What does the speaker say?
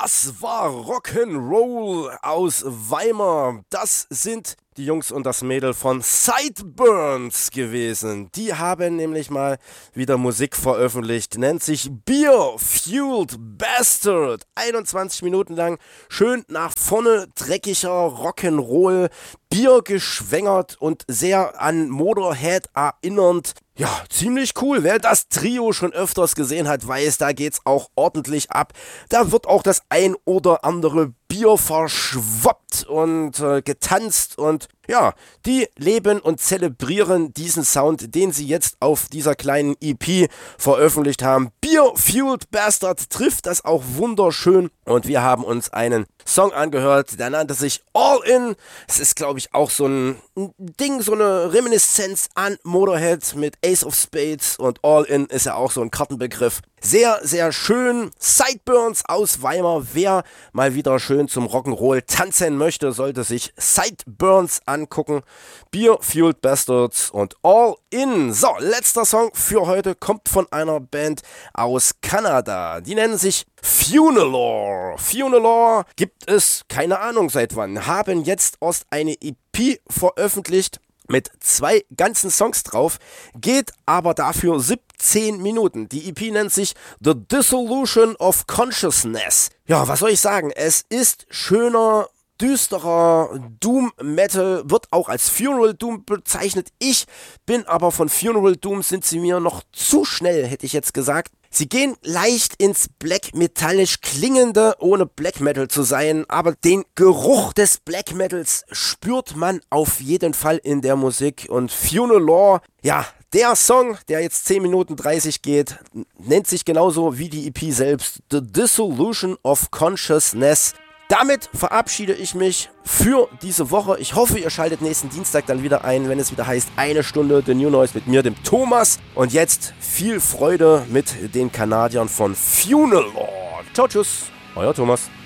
Das war Rock'n'Roll aus Weimar. Das sind die Jungs und das Mädel von Sideburns gewesen. Die haben nämlich mal wieder Musik veröffentlicht. Nennt sich Beer Fueled Bastard. 21 Minuten lang schön nach vorne dreckiger Rock'n'Roll. Bier geschwängert und sehr an Motorhead erinnernd. Ja, ziemlich cool. Wer das Trio schon öfters gesehen hat, weiß, da geht's auch ordentlich ab. Da wird auch das ein oder andere Bier verschwappt und getanzt und ja, die leben und zelebrieren diesen Sound, den sie jetzt auf dieser kleinen EP veröffentlicht haben. Beer Fueled Bastard trifft das auch wunderschön und wir haben uns einen Song angehört, der nannte sich All In. Es ist, glaube ich, auch so ein Ding, so eine Reminiszenz an Motorhead mit Ace of Spades und All In ist ja auch so ein Kartenbegriff. Sehr, sehr schön. Sideburns aus Weimar. Wer mal wieder schön zum Rock'n'Roll tanzen möchte, sollte sich Sideburns angucken. Beer Fueled Bastards und All In. So, letzter Song für heute kommt von einer Band aus Kanada. Die nennen sich Funeral. Funeral gibt es, keine Ahnung seit wann, haben jetzt erst eine EP veröffentlicht mit 2 ganzen Songs drauf, geht aber dafür 17 Minuten. Die EP nennt sich The Dissolution of Consciousness. Ja, was soll ich sagen? Es ist schöner, düsterer Doom Metal, wird auch als Funeral Doom bezeichnet. Ich bin aber von Funeral Doom, sind sie mir noch zu schnell, hätte ich jetzt gesagt. Sie gehen leicht ins Black Metallisch klingende, ohne Black Metal zu sein, aber den Geruch des Black Metals spürt man auf jeden Fall in der Musik und Funeral, ja, der Song, der jetzt 10 Minuten 30 geht, nennt sich genauso wie die EP selbst, The Dissolution of Consciousness. Damit verabschiede ich mich für diese Woche. Ich hoffe, ihr schaltet nächsten Dienstag dann wieder ein, wenn es wieder heißt, 1 Stunde The New Noise mit mir, dem Thomas. Und jetzt viel Freude mit den Kanadiern von Funeral. Ciao, tschüss, euer Thomas.